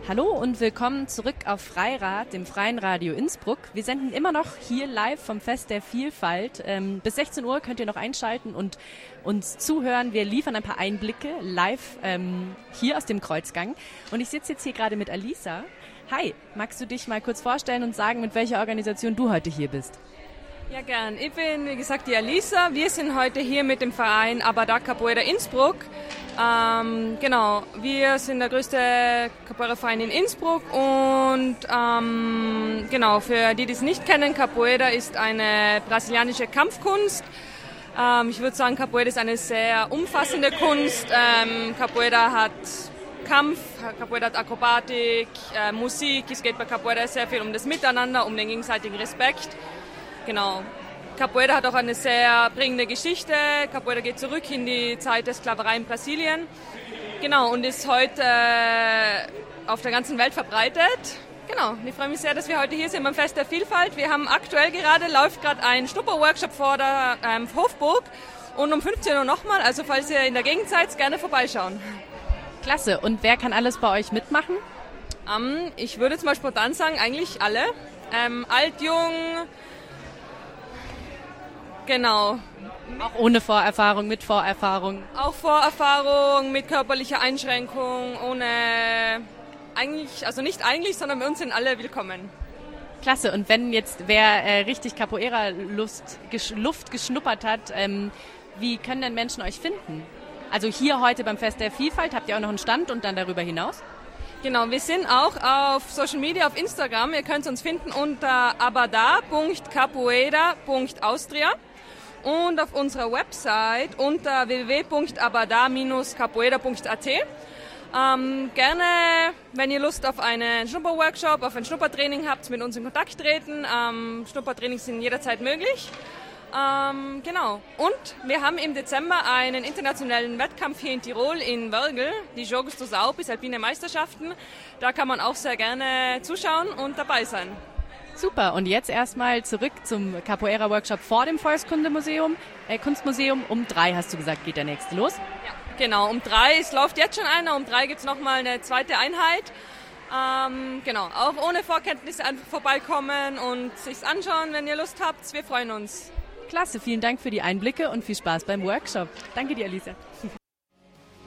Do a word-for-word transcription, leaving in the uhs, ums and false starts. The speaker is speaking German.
Hallo und willkommen zurück auf Freirad, dem Freien Radio Innsbruck. Wir senden immer noch hier live vom Fest der Vielfalt. Ähm, bis sechzehn Uhr könnt ihr noch einschalten und uns zuhören. Wir liefern ein paar Einblicke live ähm, hier aus dem Kreuzgang. Und ich sitze jetzt hier gerade mit Alisa. Hi, magst du dich mal kurz vorstellen und sagen, mit welcher Organisation du heute hier bist? Ja, gern. Ich bin, wie gesagt, die Alisa. Wir sind heute hier mit dem Verein Abada Capoeira Innsbruck. Ähm, genau, wir sind der größte Capoeira-Verein in Innsbruck und ähm, genau, für die, die es nicht kennen, Capoeira ist eine brasilianische Kampfkunst. Ähm, ich würde sagen, Capoeira ist eine sehr umfassende Kunst. Ähm, Capoeira hat Kampf, Capoeira hat Akrobatik, äh, Musik. Es geht bei Capoeira sehr viel um das Miteinander, um den gegenseitigen Respekt. Genau. Capoeira hat auch eine sehr prägende Geschichte. Capoeira geht zurück in die Zeit der Sklaverei in Brasilien. Genau, und ist heute äh, auf der ganzen Welt verbreitet. Genau, ich freue mich sehr, dass wir heute hier sind beim Fest der Vielfalt. Wir haben aktuell gerade, läuft gerade ein Schnupperworkshop vor der ähm, Hofburg und um fünfzehn Uhr nochmal. Also falls ihr in der Gegend seid, gerne vorbeischauen. Klasse. Und wer kann alles bei euch mitmachen? Ähm, ich würde jetzt mal spontan sagen, eigentlich alle. Ähm, alt, jung... Genau. Auch ohne Vorerfahrung, mit Vorerfahrung? Auch Vorerfahrung, mit körperlicher Einschränkung, ohne eigentlich, also nicht eigentlich, sondern bei uns sind alle willkommen. Klasse. Und wenn jetzt wer äh, richtig Capoeira-Lust, gesch- Luft geschnuppert hat, ähm, wie können denn Menschen euch finden? Also hier heute beim Fest der Vielfalt habt ihr auch noch einen Stand und dann darüber hinaus? Genau, wir sind auch auf Social Media, auf Instagram. Ihr könnt uns finden unter abada punkt capoeira punkt austria. Und auf unserer Website unter w w w punkt abada dash capoeira punkt a t. Ähm, gerne, wenn ihr Lust auf einen Schnupperworkshop, auf ein Schnuppertraining habt, mit uns in Kontakt treten. Ähm, Schnuppertrainings sind jederzeit möglich. Ähm, genau. Und wir haben im Dezember einen internationalen Wettkampf hier in Tirol, in Wörgl, die Jogos dos Alpes, Alpine Meisterschaften. Da kann man auch sehr gerne zuschauen und dabei sein. Super, und jetzt erstmal zurück zum Capoeira-Workshop vor dem Volkskundemuseum, äh, Kunstmuseum. Um drei, hast du gesagt, geht der nächste los? Ja, genau, um drei, es läuft jetzt schon einer, um drei gibt es nochmal eine zweite Einheit. Ähm, genau, auch ohne Vorkenntnisse einfach vorbeikommen und sich's anschauen, wenn ihr Lust habt. Wir freuen uns. Klasse, vielen Dank für die Einblicke und viel Spaß beim Workshop. Danke dir, Alisa.